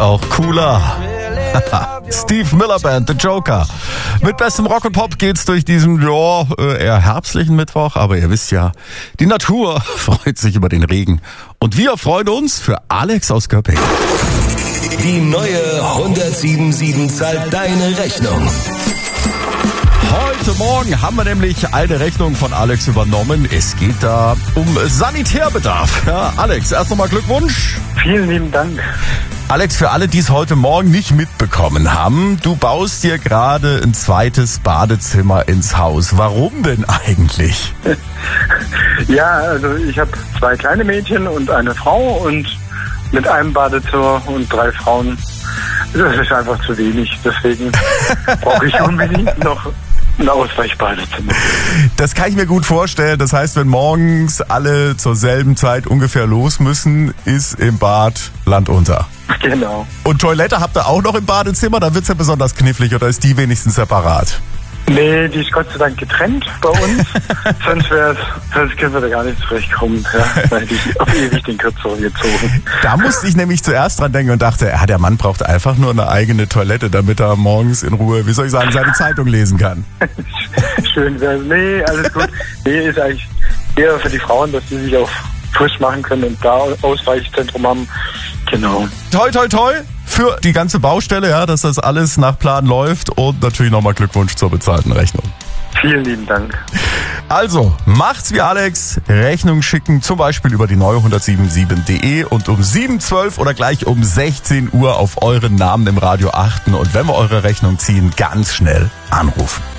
auch cooler. Steve Miller Band, The Joker. Mit bestem Rock und Pop geht's durch diesen, eher herbstlichen Mittwoch. Aber ihr wisst ja, die Natur freut sich über den Regen. Und wir freuen uns für Alex aus Göppingen. Die neue 107.7 zahlt deine Rechnung. Heute Morgen haben wir nämlich eine Rechnung von Alex übernommen. Es geht da um Sanitärbedarf. Ja, Alex, erst nochmal Glückwunsch. Vielen lieben Dank. Alex, für alle, die es heute Morgen nicht mitbekommen haben, du baust dir gerade ein zweites Badezimmer ins Haus. Warum denn eigentlich? Ja, also ich habe 2 kleine Mädchen und eine Frau und mit einem Badezimmer und 3 Frauen. Das ist einfach zu wenig. Deswegen brauche ich unbedingt noch ein Ausweichbadezimmer. Das kann ich mir gut vorstellen. Das heißt, wenn morgens alle zur selben Zeit ungefähr los müssen, ist im Bad Land unter. Genau. Und Toilette habt ihr auch noch im Badezimmer? Da wird's ja besonders knifflig, oder ist die wenigstens separat? Nee, die ist Gott sei Dank getrennt bei uns. sonst können wir da gar nicht zurechtkommen. Ja, weil ich auf ewig den Kürzeren gezogen. Da musste ich nämlich zuerst dran denken und dachte, der Mann braucht einfach nur eine eigene Toilette, damit er morgens in Ruhe, seine Zeitung lesen kann. Schön wär's. Nee, alles gut. Nee, ist eigentlich eher für die Frauen, dass sie sich auch frisch machen können und da Ausweichzentrum haben. Genau. Toi, toi, toi für die ganze Baustelle, ja, dass das alles nach Plan läuft, und natürlich nochmal Glückwunsch zur bezahlten Rechnung. Vielen lieben Dank. Also, macht's wie Alex, Rechnung schicken, zum Beispiel über die neue 107.7.de und um 7:12 oder gleich um 16 Uhr auf euren Namen im Radio achten, und wenn wir eure Rechnung ziehen, ganz schnell anrufen.